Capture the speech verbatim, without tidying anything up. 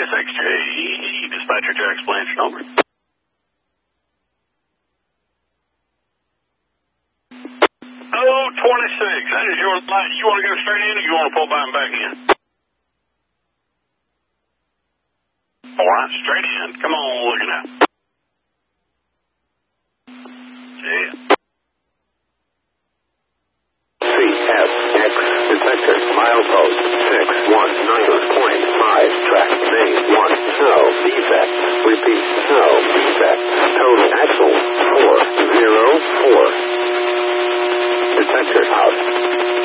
S X J, dispatcher Jack, explain your number. Oh, twenty-six. That is your line. You want to go straight in or you want to pull by and back in? All right, straight in. Come on, looking out. Yeah. C S X detector milepost six one nine point five track main one no defect. Repeat, no defect. Total axle four zero four. Detector out.